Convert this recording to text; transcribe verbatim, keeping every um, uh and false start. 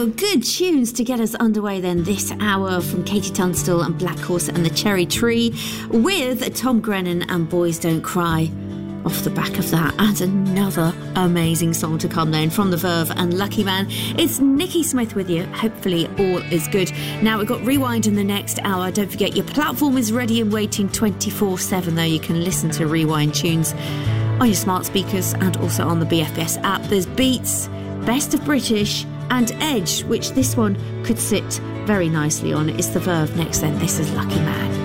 good tunes to get us underway then this hour from Katie Tunstall and Black Horse and the Cherry Tree, with Tom Grennan and Boys Don't Cry off the back of that, and another amazing song to come then from The Verve and Lucky Man. It's Nikki Smith with you. Hopefully all is good. Now we've got Rewind in the next hour. Don't forget your platform is ready and waiting twenty-four seven though. You can listen to Rewind tunes on your smart speakers and also on the B F B S app. There's Beats, Best of British and Edge, which this one could sit very nicely on. It's The Verve next then. This is Lucky Man.